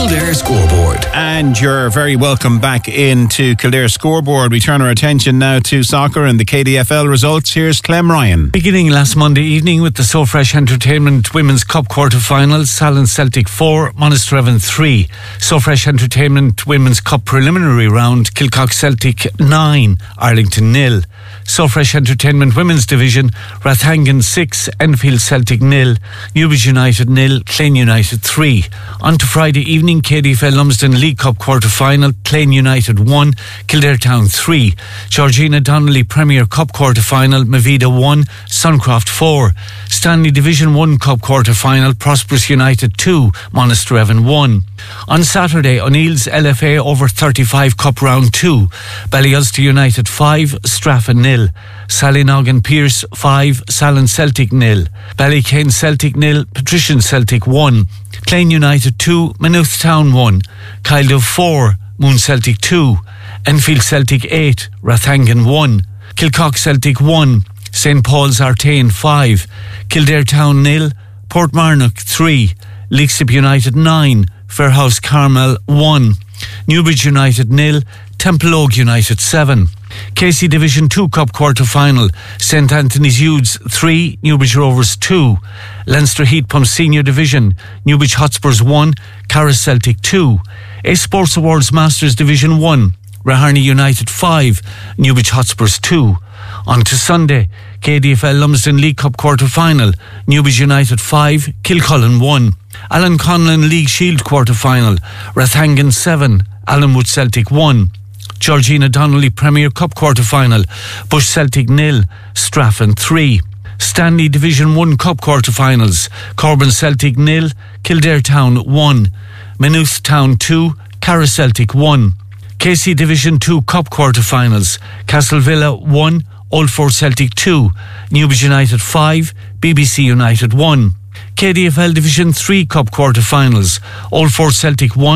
Kildare Scoreboard. And you're very welcome back into Kildare Scoreboard. We turn our attention now to soccer and the KDFL results. Here's Clem Ryan. Beginning last Monday evening with the So Fresh Entertainment Women's Cup quarter-finals, Salon Celtic 4, Monasterevin 3. So Fresh Entertainment Women's Cup preliminary round, Kilcock Celtic 9, Arlington 0. So Fresh Entertainment Women's Division, Rathangan 6, Enfield Celtic 0, Newbridge United 0, Clane United 3. On to Friday evening, KDFL Lumsden League Cup quarter-final, Clane United 1, Kildare Town 3. Georgina Donnelly Premier Cup quarter-final, Mavida 1, Suncroft 4. Stanley Division 1 Cup quarter-final, Prosperous United 2, Monasterevin 1. On Saturday, O'Neill's LFA over 35 Cup Round 2, Ballyulster United 5, Straffan 0. Sallynoggin Pierce 5, Salon Celtic 0. Ballykane Celtic 0, Patrician Celtic 1. Clane United 2, Maynooth Town 1. Kildare 4, Moon Celtic 2. Enfield Celtic 8, Rathangan 1. Kilcock Celtic 1, St. Paul's Artane 5. Kildare Town 0, Portmarnock 3. Leixlip United 9, Fairhouse Carmel 1. Newbridge United 0, Templeogue United 7. KC Division 2 Cup quarter-final, St. Anthony's Youths 3, Newbridge Rovers 2. Leinster Heat Pump Senior Division, Newbridge Hotspurs 1, Carris Celtic 2. A Sports Awards Masters Division 1, Raharney United 5, Newbridge Hotspurs 2. On to Sunday, KDFL Lumsden League Cup quarter-final, Newbridge United 5, Kilcullen 1. Alan Conlon League Shield quarter-final, Rathangan 7, Allenwood Celtic 1. Georgina Donnelly Premier Cup quarter-final, Bush Celtic 0, Straffan 3. Stanley Division 1 Cup quarter-finals, Corbin Celtic 0, Kildare Town 1. Maynooth Town 2, Carris Celtic 1. KC Division 2 Cup quarter-finals, Castlevilla 1, Old Fort Celtic 2, Newbridge United 5, BBC United 1. KDFL Division 3 Cup quarter-finals, Old Fort Celtic 1,